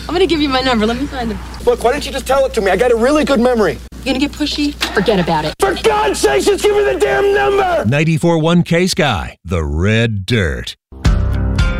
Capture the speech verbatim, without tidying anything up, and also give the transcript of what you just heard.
I'm gonna give you my number. Let me find him. Look, why don't you just tell it to me? I got a really good memory. You gonna get pushy? Forget about it. For God's sake, just give me the damn number! ninety-four point one K Sky, The Red Dirt.